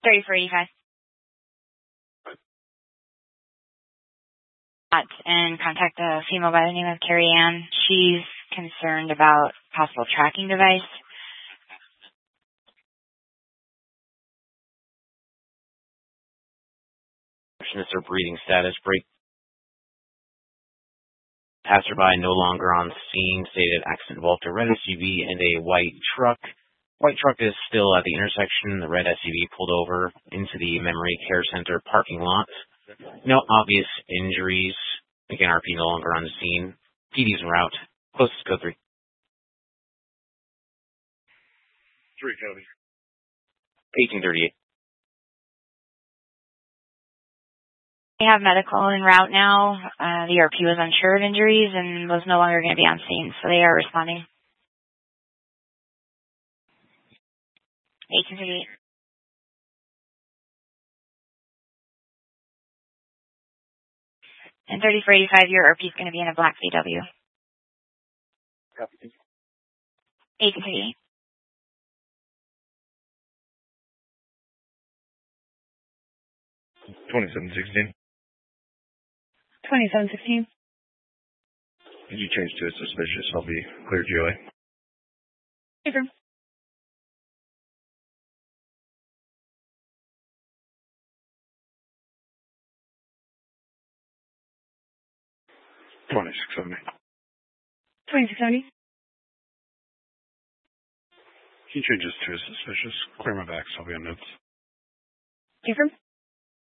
3485. And contact a female by the name of Carrie Ann. She's concerned about possible tracking device. Is her breathing status. Break. Passerby no longer on scene. Stated accident involved a red SUV and a white truck. White truck is still at the intersection. The red SUV pulled over into the Memory Care Center parking lot. No obvious injuries. Again, RP no longer on the scene. PD's en route. Closest code 3. 3 copy. 1838. We have medical en route now. The RP was unsure of injuries and was no longer going to be on scene, so they are responding. 1838. And 3485, your RP is going to be in a black VW. Copy. 1838. $27.16. 2716. Did you change to a suspicious? I'll be clear, GOA. Confirm. $26.70. 2670. He changes to a suspicious. Clear my back, so I'll be on notes. Confirm.